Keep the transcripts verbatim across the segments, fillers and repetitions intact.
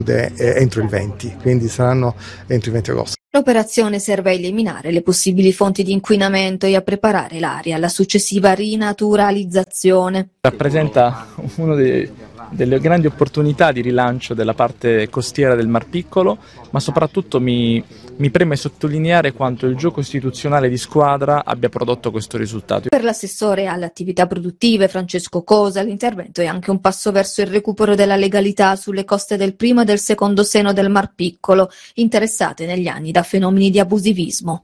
entro il venti, quindi saranno entro il venti agosto. L'operazione serve a eliminare le possibili fonti di inquinamento e a preparare l'area alla successiva rinaturalizzazione. Rappresenta uno dei delle grandi opportunità di rilancio della parte costiera del Mar Piccolo, ma soprattutto mi, mi preme sottolineare quanto il gioco istituzionale di squadra abbia prodotto questo risultato. Per l'assessore alle attività produttive Francesco Cosa, l'intervento è anche un passo verso il recupero della legalità sulle coste del primo e del secondo seno del Mar Piccolo, interessate negli anni da fenomeni di abusivismo.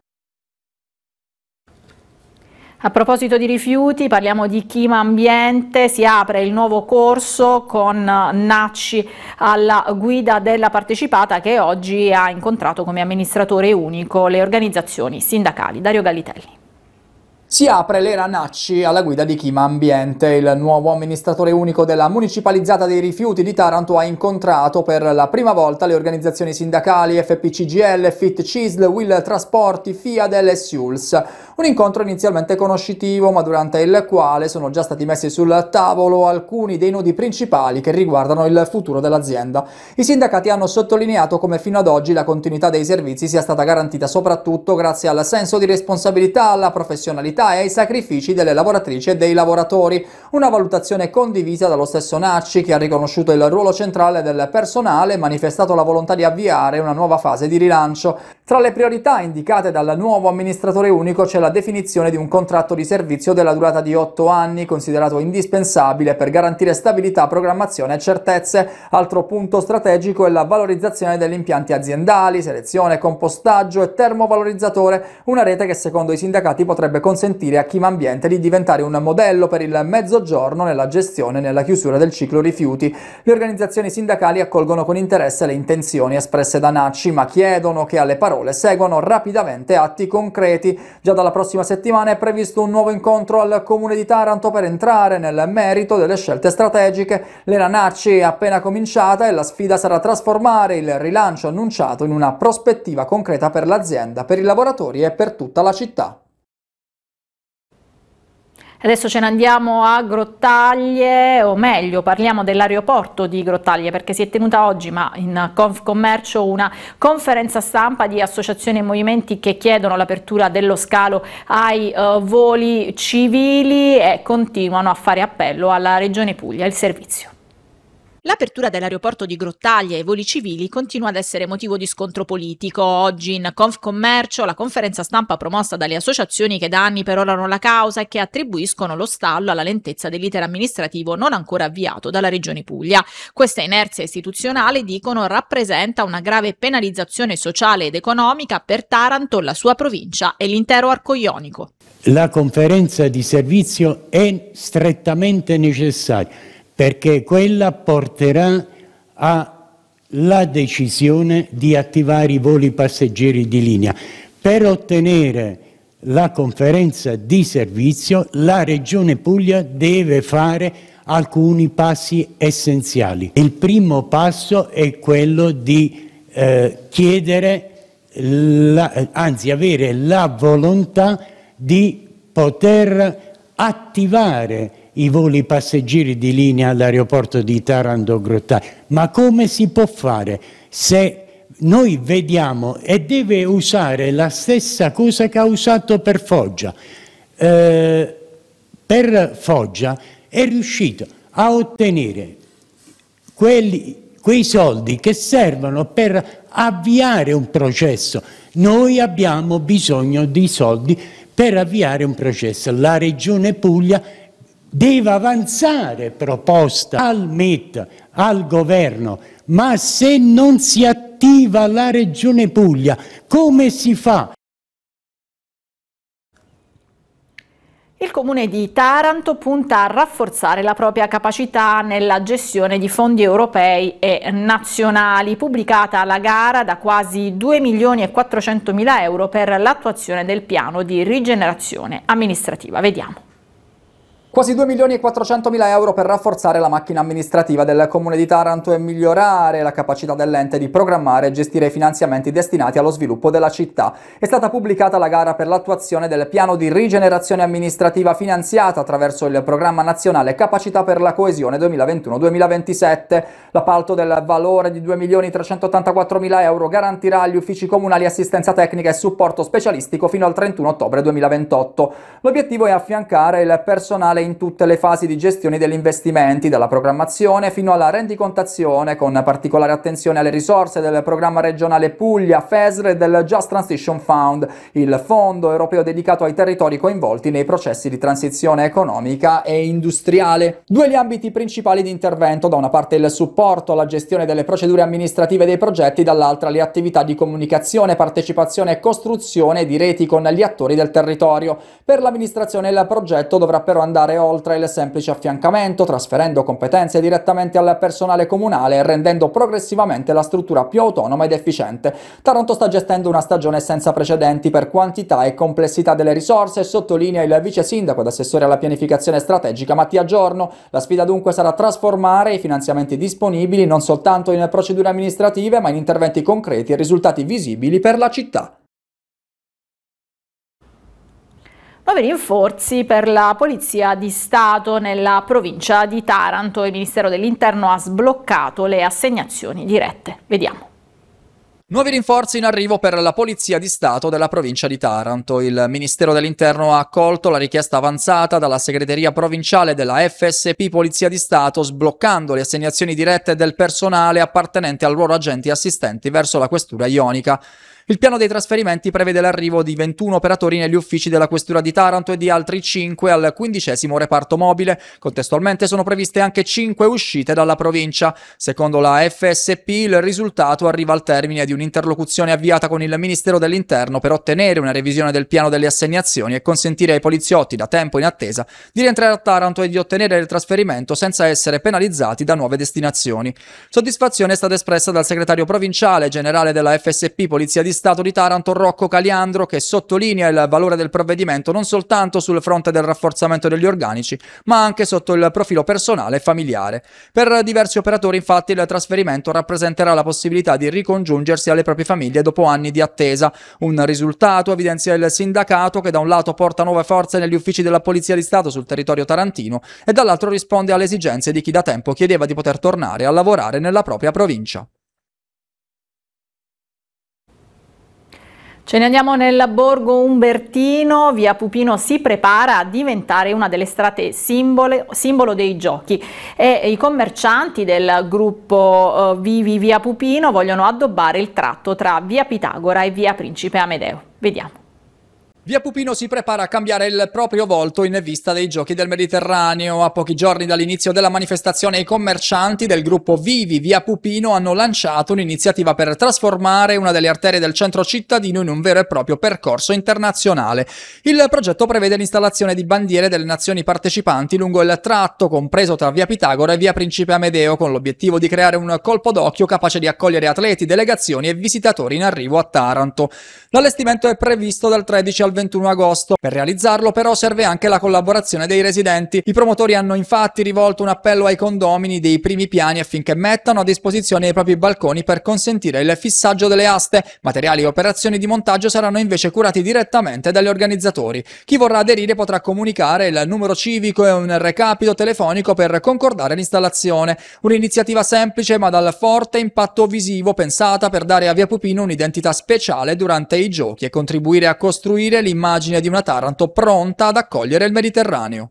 A proposito di rifiuti, parliamo di Clima Ambiente, si apre il nuovo corso con Nacci alla guida della partecipata che oggi ha incontrato come amministratore unico le organizzazioni sindacali. Dario Gallitelli. Si apre l'era Nacci alla guida di Clima Ambiente. Il nuovo amministratore unico della municipalizzata dei rifiuti di Taranto ha incontrato per la prima volta le organizzazioni sindacali F P C G L, Fit C I S L, Will Trasporti, Fiadel e Siuls. Un incontro inizialmente conoscitivo, ma durante il quale sono già stati messi sul tavolo alcuni dei nodi principali che riguardano il futuro dell'azienda. I sindacati hanno sottolineato come fino ad oggi la continuità dei servizi sia stata garantita soprattutto grazie al senso di responsabilità, alla professionalità e ai sacrifici delle lavoratrici e dei lavoratori. Una valutazione condivisa dallo stesso Nacci, che ha riconosciuto il ruolo centrale del personale e manifestato la volontà di avviare una nuova fase di rilancio. Tra le priorità indicate dal nuovo amministratore unico c'è la definizione di un contratto di servizio della durata di otto anni, considerato indispensabile per garantire stabilità, programmazione e certezze. Altro punto strategico è la valorizzazione degli impianti aziendali, selezione, compostaggio e termovalorizzatore, una rete che secondo i sindacati potrebbe consentire a Clima Ambiente di diventare un modello per il Mezzogiorno nella gestione e nella chiusura del ciclo rifiuti. Le organizzazioni sindacali accolgono con interesse le intenzioni espresse da Nacci, ma chiedono che alle parole seguano rapidamente atti concreti. Già dalla prossima settimana è previsto un nuovo incontro al Comune di Taranto per entrare nel merito delle scelte strategiche. L'era Nacci è appena cominciata e la sfida sarà trasformare il rilancio annunciato in una prospettiva concreta per l'azienda, per i lavoratori e per tutta la città. Adesso ce ne andiamo a Grottaglie, o meglio parliamo dell'aeroporto di Grottaglie, perché si è tenuta oggi, ma in Confcommercio, una conferenza stampa di associazioni e movimenti che chiedono l'apertura dello scalo ai uh, voli civili e continuano a fare appello alla Regione Puglia, il servizio. L'apertura dell'aeroporto di Grottaglie ai voli civili continua ad essere motivo di scontro politico. Oggi in Confcommercio la conferenza stampa promossa dalle associazioni che da anni perorano la causa e che attribuiscono lo stallo alla lentezza dell'iter amministrativo non ancora avviato dalla Regione Puglia. Questa inerzia istituzionale, dicono, rappresenta una grave penalizzazione sociale ed economica per Taranto, la sua provincia e l'intero arco ionico. La conferenza di servizio è strettamente necessaria, perché quella porterà alla decisione di attivare i voli passeggeri di linea. Per ottenere la conferenza di servizio, la Regione Puglia deve fare alcuni passi essenziali. Il primo passo è quello di eh, chiedere, la, anzi avere la volontà di poter attivare i voli passeggeri di linea all'aeroporto di Taranto-Grottaglie. Ma come si può fare se noi vediamo, e deve usare la stessa cosa che ha usato per Foggia? Eh, per Foggia è riuscito a ottenere quelli, quei soldi che servono per avviare un processo. Noi abbiamo bisogno di soldi per avviare un processo. La Regione Puglia deve avanzare proposta al M I T, al governo, ma se non si attiva la Regione Puglia, come si fa? Il Comune di Taranto punta a rafforzare la propria capacità nella gestione di fondi europei e nazionali. Pubblicata la gara da quasi due milioni e quattrocentomila euro per l'attuazione del piano di rigenerazione amministrativa. Vediamo. Quasi due milioni e quattrocentomila euro per rafforzare la macchina amministrativa del Comune di Taranto e migliorare la capacità dell'ente di programmare e gestire i finanziamenti destinati allo sviluppo della città. È stata pubblicata la gara per l'attuazione del piano di rigenerazione amministrativa finanziata attraverso il programma nazionale Capacità per la coesione duemilaventuno duemilaventisette. L'appalto del valore di due milioni trecentottantaquattromila euro garantirà agli uffici comunali assistenza tecnica e supporto specialistico fino al trentuno ottobre duemilaventotto. L'obiettivo è affiancare il personale in tutte le fasi di gestione degli investimenti, dalla programmazione fino alla rendicontazione, con particolare attenzione alle risorse del programma regionale Puglia, F E S R e del Just Transition Fund, il fondo europeo dedicato ai territori coinvolti nei processi di transizione economica e industriale. Due gli ambiti principali di intervento: da una parte il supporto alla gestione delle procedure amministrative dei progetti, dall'altra le attività di comunicazione, partecipazione e costruzione di reti con gli attori del territorio. Per l'amministrazione il progetto dovrà però andare oltre il semplice affiancamento, trasferendo competenze direttamente al personale comunale e rendendo progressivamente la struttura più autonoma ed efficiente. Taranto sta gestendo una stagione senza precedenti per quantità e complessità delle risorse, sottolinea il vice sindaco ed assessore alla pianificazione strategica Mattia Giorno. La sfida dunque sarà trasformare i finanziamenti disponibili non soltanto in procedure amministrative, ma in interventi concreti e risultati visibili per la città. Nuovi rinforzi per la Polizia di Stato nella provincia di Taranto. Il Ministero dell'Interno ha sbloccato le assegnazioni dirette. Vediamo. Nuovi rinforzi in arrivo per la Polizia di Stato della provincia di Taranto. Il Ministero dell'Interno ha accolto la richiesta avanzata dalla segreteria provinciale della F S P Polizia di Stato, sbloccando le assegnazioni dirette del personale appartenente al ruolo agenti e assistenti verso la questura ionica. Il piano dei trasferimenti prevede l'arrivo di ventuno operatori negli uffici della Questura di Taranto e di altri cinque al quindicesimo reparto mobile. Contestualmente sono previste anche cinque uscite dalla provincia. Secondo la F S P il risultato arriva al termine di un'interlocuzione avviata con il Ministero dell'Interno per ottenere una revisione del piano delle assegnazioni e consentire ai poliziotti da tempo in attesa di rientrare a Taranto e di ottenere il trasferimento senza essere penalizzati da nuove destinazioni. Soddisfazione è stata espressa dal segretario provinciale generale della F S P Polizia di Stato di Taranto, Rocco Caliandro, che sottolinea il valore del provvedimento non soltanto sul fronte del rafforzamento degli organici, ma anche sotto il profilo personale e familiare. Per diversi operatori, infatti, il trasferimento rappresenterà la possibilità di ricongiungersi alle proprie famiglie dopo anni di attesa. Un risultato, evidenzia il sindacato, che da un lato porta nuove forze negli uffici della Polizia di Stato sul territorio tarantino e dall'altro risponde alle esigenze di chi da tempo chiedeva di poter tornare a lavorare nella propria provincia. Ce ne andiamo nel Borgo Umbertino. Via Pupino si prepara a diventare una delle strade simbolo, simbolo dei giochi e i commercianti del gruppo uh, Vivi Via Pupino vogliono addobbare il tratto tra Via Pitagora e Via Principe Amedeo. Vediamo. Via Pupino si prepara a cambiare il proprio volto in vista dei Giochi del Mediterraneo. A pochi giorni dall'inizio della manifestazione, i commercianti del gruppo Vivi Via Pupino hanno lanciato un'iniziativa per trasformare una delle arterie del centro cittadino in un vero e proprio percorso internazionale. Il progetto prevede l'installazione di bandiere delle nazioni partecipanti lungo il tratto compreso tra Via Pitagora e Via Principe Amedeo, con l'obiettivo di creare un colpo d'occhio capace di accogliere atleti, delegazioni e visitatori in arrivo a Taranto. L'allestimento è previsto dal tredici al ventuno agosto. Per realizzarlo però serve anche la collaborazione dei residenti. I promotori hanno infatti rivolto un appello ai condomini dei primi piani affinché mettano a disposizione i propri balconi per consentire il fissaggio delle aste. Materiali e operazioni di montaggio saranno invece curati direttamente dagli organizzatori. Chi vorrà aderire potrà comunicare il numero civico e un recapito telefonico per concordare l'installazione. Un'iniziativa semplice ma dal forte impatto visivo, pensata per dare a Via Pupino un'identità speciale durante i giochi e contribuire a costruire l'immagine di una Taranto pronta ad accogliere il Mediterraneo.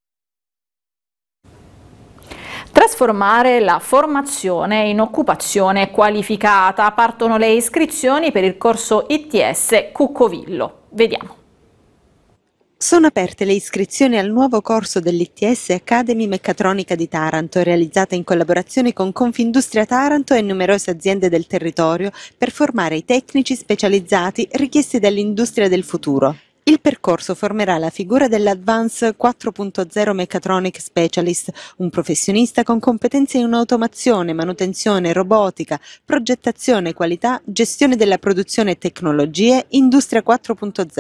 Trasformare la formazione in occupazione qualificata. Partono le iscrizioni per il corso I T S Cuccovillo. Vediamo. Sono aperte le iscrizioni al nuovo corso dell'I T S Academy Meccatronica di Taranto, realizzata in collaborazione con Confindustria Taranto e numerose aziende del territorio per formare i tecnici specializzati richiesti dall'industria del futuro. Il percorso formerà la figura dell'Advance quattro punto zero Mechatronic Specialist, un professionista con competenze in automazione, manutenzione, robotica, progettazione, qualità, gestione della produzione e tecnologie, Industria quattro punto zero.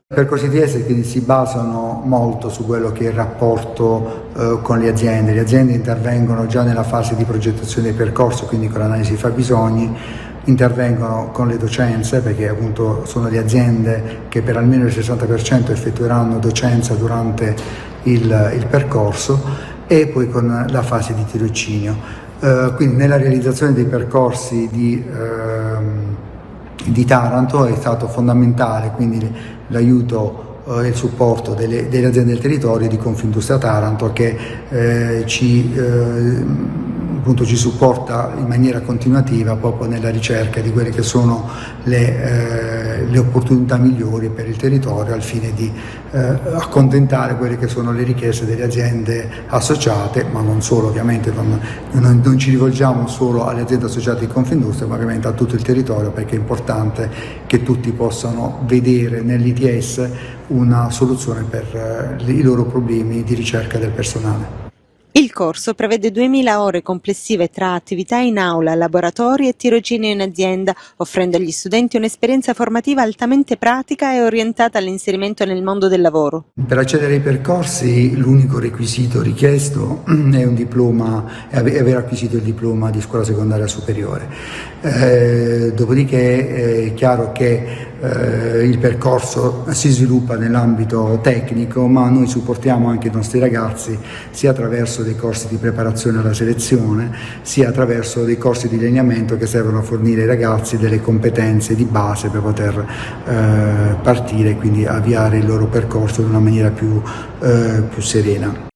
I percorsi I T S quindi si basano molto su quello che è il rapporto eh, con le aziende. Le aziende intervengono già nella fase di progettazione del percorso, quindi con l'analisi dei fabbisogni, intervengono con le docenze, perché appunto sono le aziende che per almeno il sessanta per cento effettueranno docenza durante il, il percorso, e poi con la fase di tirocinio. Eh, quindi nella realizzazione dei percorsi di, eh, di Taranto è stato fondamentale quindi l'aiuto e il supporto delle, delle aziende del territorio di Confindustria Taranto, che eh, ci, eh, appunto ci supporta in maniera continuativa proprio nella ricerca di quelle che sono le, eh, le opportunità migliori per il territorio, al fine di eh, accontentare quelle che sono le richieste delle aziende associate, ma non solo, ovviamente non, non, non ci rivolgiamo solo alle aziende associate di Confindustria, ma ovviamente a tutto il territorio, perché è importante che tutti possano vedere nell'I T S una soluzione per i loro problemi di ricerca del personale. Il corso prevede duemila ore complessive tra attività in aula, laboratori e tirocinio in azienda, offrendo agli studenti un'esperienza formativa altamente pratica e orientata all'inserimento nel mondo del lavoro. Per accedere ai percorsi l'unico requisito richiesto è un diploma, è aver acquisito il diploma di scuola secondaria superiore. Eh, dopodiché è chiaro che eh, il percorso si sviluppa nell'ambito tecnico, ma noi supportiamo anche i nostri ragazzi sia attraverso dei corsi di preparazione alla selezione, sia attraverso dei corsi di lineamento che servono a fornire ai ragazzi delle competenze di base per poter eh, partire e quindi avviare il loro percorso in una maniera più, eh, più serena.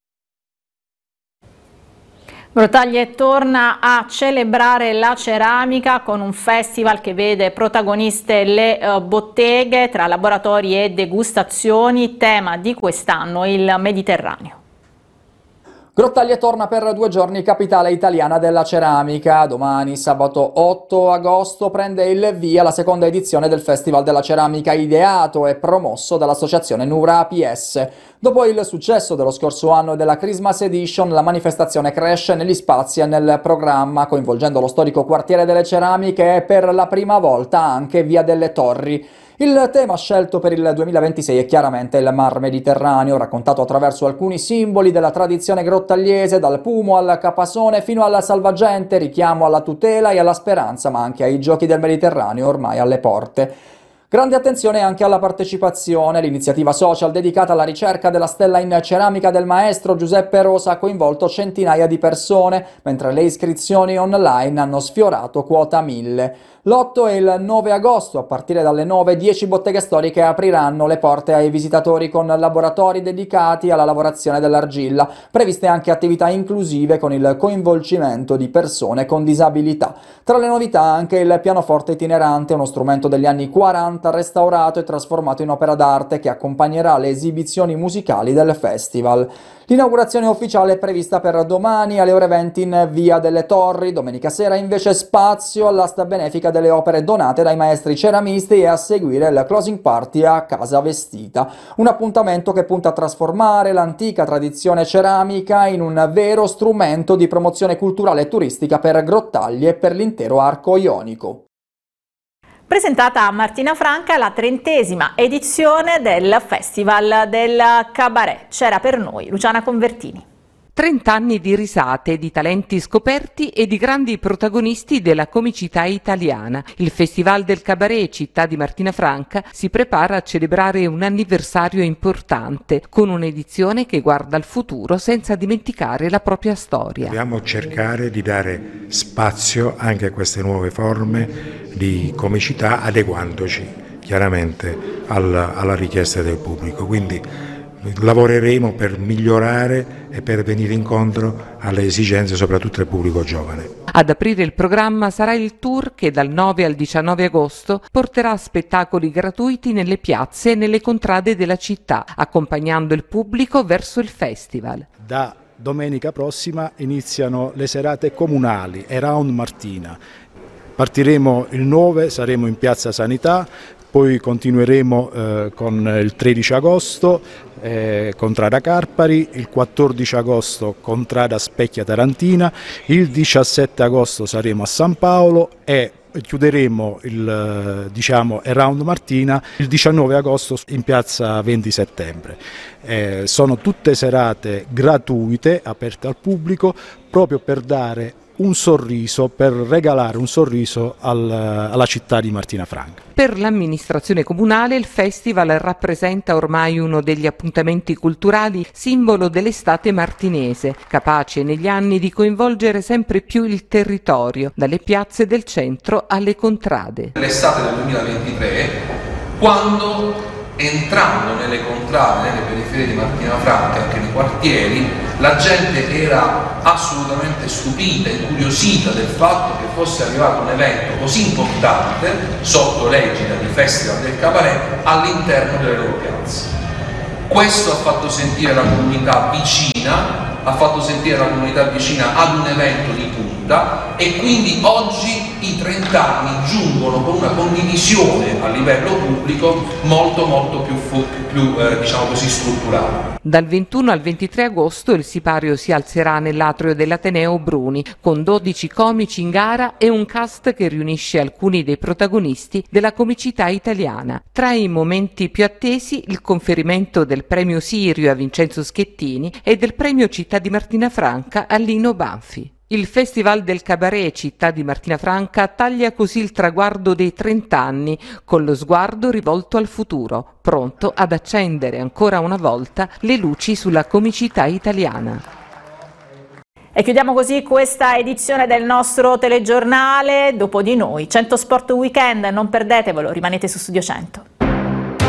Grottaglie torna a celebrare la ceramica con un festival che vede protagoniste le uh, botteghe, tra laboratori e degustazioni, tema di quest'anno il Mediterraneo. Grottaglie torna per due giorni capitale italiana della ceramica. Domani, sabato otto agosto, prende il via la seconda edizione del Festival della Ceramica, ideato e promosso dall'associazione Nura A P S. Dopo il successo dello scorso anno e della Christmas Edition, la manifestazione cresce negli spazi e nel programma, coinvolgendo lo storico quartiere delle ceramiche e per la prima volta anche Via delle Torri. Il tema scelto per il duemilaventisei è chiaramente il Mar Mediterraneo, raccontato attraverso alcuni simboli della tradizione grottagliese, dal Pumo al Capasone fino al Salvagente, richiamo alla tutela e alla speranza, ma anche ai giochi del Mediterraneo ormai alle porte. Grande attenzione anche alla partecipazione. L'iniziativa social dedicata alla ricerca della stella in ceramica del maestro Giuseppe Rosa ha coinvolto centinaia di persone, mentre le iscrizioni online hanno sfiorato quota mille. L'otto e il nove agosto, a partire dalle nove, dieci botteghe storiche apriranno le porte ai visitatori con laboratori dedicati alla lavorazione dell'argilla, previste anche attività inclusive con il coinvolgimento di persone con disabilità. Tra le novità anche il pianoforte itinerante, uno strumento degli anni quaranta restaurato e trasformato in opera d'arte che accompagnerà le esibizioni musicali del festival. L'inaugurazione ufficiale è prevista per domani alle ore venti in Via delle Torri. Domenica sera invece spazio all'asta benefica delle opere donate dai maestri ceramisti e a seguire il closing party a Casa Vestita. Un appuntamento che punta a trasformare l'antica tradizione ceramica in un vero strumento di promozione culturale e turistica per Grottaglie e per l'intero arco ionico. Presentata a Martina Franca la trentesima edizione del Festival del Cabaret. C'era per noi Luciana Convertini. trent'anni di risate, di talenti scoperti e di grandi protagonisti della comicità italiana. Il Festival del Cabaret, città di Martina Franca, si prepara a celebrare un anniversario importante, con un'edizione che guarda al futuro senza dimenticare la propria storia. Dobbiamo cercare di dare spazio anche a queste nuove forme di comicità, adeguandoci chiaramente alla, alla richiesta del pubblico. Quindi lavoreremo per migliorare e per venire incontro alle esigenze soprattutto del pubblico giovane. Ad aprire il programma sarà il tour che dal nove al diciannove agosto porterà spettacoli gratuiti nelle piazze e nelle contrade della città, accompagnando il pubblico verso il festival. Da domenica prossima iniziano le serate comunali Around Martina. Partiremo il nove, saremo in Piazza Sanità, poi continueremo eh, con il tredici agosto eh, Contrada Carpari, il quattordici agosto Contrada Specchia Tarantina, il diciassette agosto saremo a San Paolo e chiuderemo il diciamo, Around Martina il diciannove agosto in piazza venti settembre. Eh, sono tutte serate gratuite, aperte al pubblico, proprio per dare un sorriso, per regalare un sorriso al, alla città di Martina Franca. Per l'amministrazione comunale il festival rappresenta ormai uno degli appuntamenti culturali simbolo dell'estate martinese, capace negli anni di coinvolgere sempre più il territorio, dalle piazze del centro alle contrade. L'estate del duemilaventitré, quando entrando nelle contrade, nelle periferie di Martina Franca, anche nei quartieri, la gente era assolutamente stupita, incuriosita del fatto che fosse arrivato un evento così importante, sotto l'egida di Festival del Cabaret, all'interno delle loro piazze. Questo ha fatto sentire la comunità vicina, ha fatto sentire la comunità vicina ad un evento di punta, e quindi oggi i trenta anni giungono con una condivisione a livello pubblico molto molto più, più eh, diciamo così, strutturale. Dal ventuno al ventitré agosto il sipario si alzerà nell'atrio dell'Ateneo Bruni con dodici comici in gara e un cast che riunisce alcuni dei protagonisti della comicità italiana. Tra i momenti più attesi il conferimento del premio Sirio a Vincenzo Schettini e del premio Città di Martina Franca a Lino Banfi. Il Festival del Cabaret Città di Martina Franca taglia così il traguardo dei trenta anni, con lo sguardo rivolto al futuro, pronto ad accendere ancora una volta le luci sulla comicità italiana. E chiudiamo così questa edizione del nostro telegiornale. Dopo di noi, cento Sport Weekend, non perdetevelo, rimanete su Studio cento.